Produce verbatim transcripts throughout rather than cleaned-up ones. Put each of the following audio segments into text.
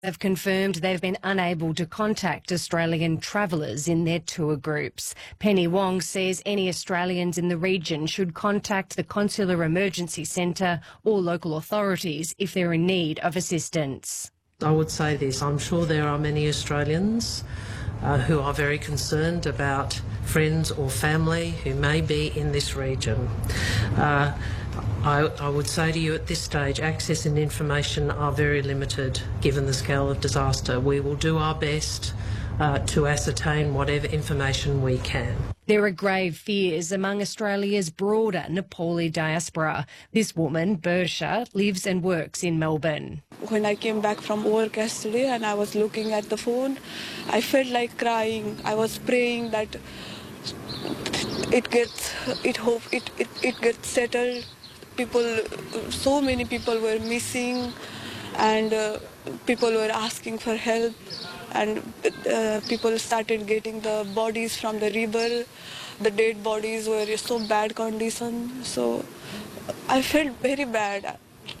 They've confirmed they've been unable to contact Australian travellers in their tour groups. Penny Wong says any Australians in the region should contact the Consular Emergency Centre or local authorities if they're in need of assistance. I would say this, I'm sure there are many Australians uh, who are very concerned about friends or family who may be in this region. Uh, I, I would say to you at this stage, access and information are very limited given the scale of disaster. We will do our best uh, to ascertain whatever information we can. There are grave fears among Australia's broader Nepali diaspora. This woman, Bersha, lives and works in Melbourne. When I came back from work yesterday and I was looking at the phone, I felt like crying. I was praying that it gets, it hope it, it, it gets settled. People, so many people were missing, and uh, people were asking for help, and uh, people started getting the bodies from the river. The dead bodies were in so bad condition, so I felt very bad.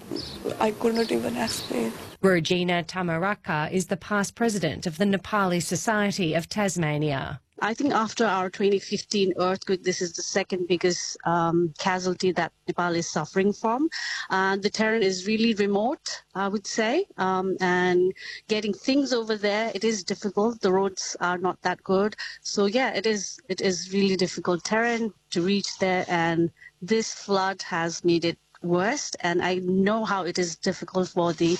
I could not even explain. Regina Tamaraka is the past president of the Nepali Society of Tasmania. I think after our twenty fifteen earthquake, this is the second biggest um, casualty that Nepal is suffering from. Uh, the terrain is really remote, I would say, um, and getting things over there, it is difficult. The roads are not that good. So, yeah, it is, it is really difficult terrain to reach there, and this flood has made it worse, and I know how it is difficult for the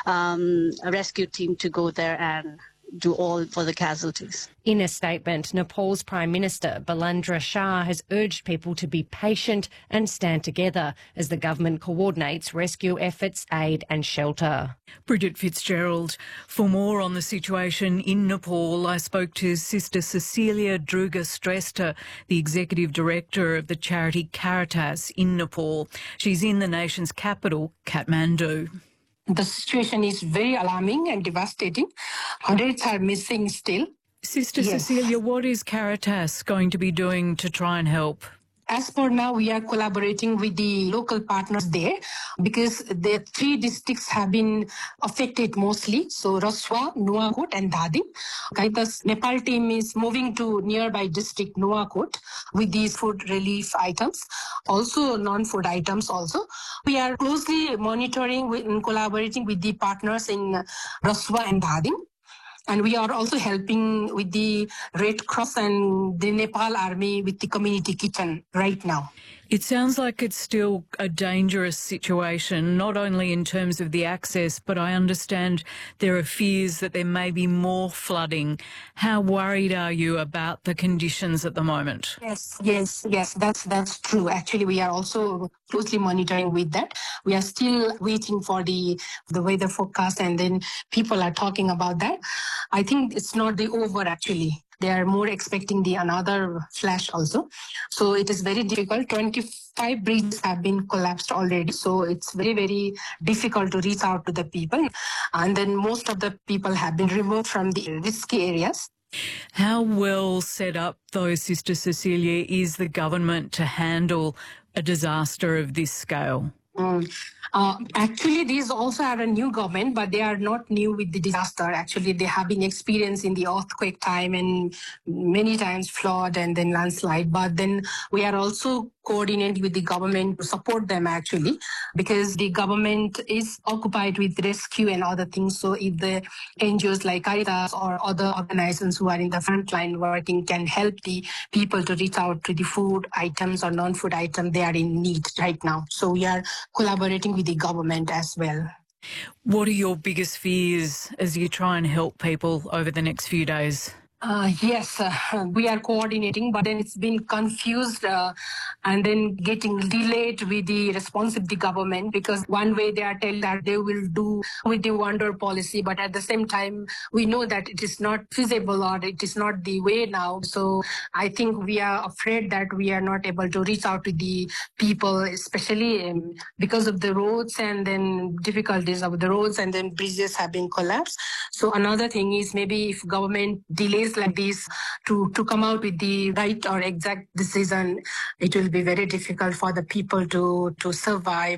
um, rescue team to go there and do all for the casualties. In a statement, Nepal's Prime Minister Balandra Shah has urged people to be patient and stand together as the government coordinates rescue efforts, aid and shelter. Bridget Fitzgerald. For more on the situation in Nepal, I spoke to Sister Cecilia Druga-Stresta, the Executive Director of the charity Caritas in Nepal. She's in the nation's capital, Kathmandu. The situation is very alarming and devastating. Hundreds are missing still. Sister Yes. Cecilia, what is Caritas going to be doing to try and help? As for now, we are collaborating with the local partners there because the three districts have been affected mostly. So Raswa, Nuwakot and Dhadim. Caritas Nepal team is moving to nearby district Nuwakot with these food relief items, also non-food items also. We are closely monitoring with, and collaborating with the partners in Raswa and Dhadim. And we are also helping with the Red Cross and the Nepal Army with the community kitchen right now. It sounds like it's still a dangerous situation, not only in terms of the access, but I understand there are fears that there may be more flooding. How worried are you about the conditions at the moment? Yes, yes, yes, that's that's true. Actually, we are also closely monitoring with that. We are still waiting for the the weather forecast, and then people are talking about that. I think it's not the over actually. They are more expecting the another flash also. So it is very difficult. twenty-five bridges have been collapsed already. So it's very, very difficult to reach out to the people. And then most of the people have been removed from the risky areas. How well set up, though, Sister Cecilia, is the government to handle a disaster of this scale? Mm. Uh, actually, these also are a new government, but they are not new with the disaster. Actually, they have been experienced in the earthquake time and many times flood and then landslide. But then we are also coordinating with the government to support them actually, because the government is occupied with rescue and other things. So if the N G Os like Caritas or other organizations who are in the front line working can help the people to reach out to the food items or non-food items they are in need right now. So we are collaborating with the government as well. What are your biggest fears as you try and help people over the next few days? Uh, yes, uh, we are coordinating, but then it's been confused uh, and then getting delayed with the response of the government, because one way they are telling that they will do with the wonder policy, but at the same time, we know that it is not feasible or it is not the way now. So I think we are afraid that we are not able to reach out to the people, especially um, because of the roads and then difficulties of the roads and then bridges have been collapsed. So another thing is maybe if government delays like this to, to come out with the right or exact decision, it will be very difficult for the people to, to survive.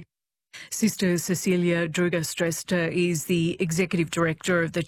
Sister Cecilia Druga Stresta is the Executive Director of the